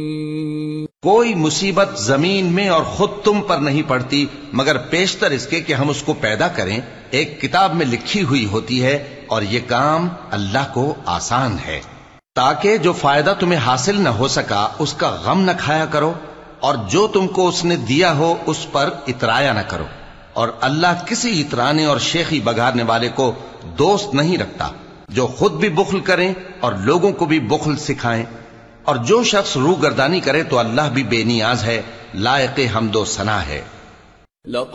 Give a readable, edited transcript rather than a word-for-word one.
कोई मुसीबत जमीन में और खुद तुम पर नहीं पड़ती मगर पेशतर इसके कि हम उसको पैदा करें एक किताब में लिखी हुई होती है, और ये काम अल्लाह को आसान है, ताकि जो फायदा तुम्हें हासिल न हो सका उसका गम न खाया करो, और जो तुमको उसने दिया हो उस पर इतराया न करो। और अल्लाह किसी इतराने और शेखी बघारने वाले को दोस्त नहीं रखता, जो खुद भी बुख्ल करें और लोगों को भी बुख्ल सिखाएं। और जो शख्स रूगर्दानी करे तो अल्लाह भी बेनियाज है, लायक हम्दो सना है।